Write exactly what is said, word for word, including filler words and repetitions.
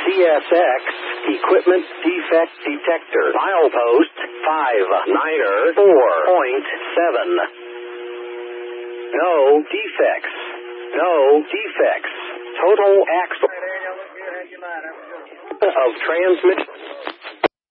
C S X Equipment Defect Detector. Milepost five niner four point seven. No defects. No defects. Total axle of transmission.